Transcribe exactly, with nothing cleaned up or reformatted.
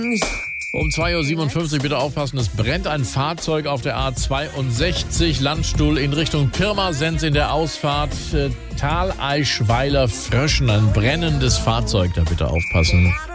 Um zwei Uhr siebenundfünfzig bitte aufpassen, es brennt ein Fahrzeug auf der A zweiundsechzig, Landstuhl in Richtung Pirmasens in der Ausfahrt äh, Thaleischweiler Fröschen. Ein brennendes Fahrzeug, da bitte aufpassen.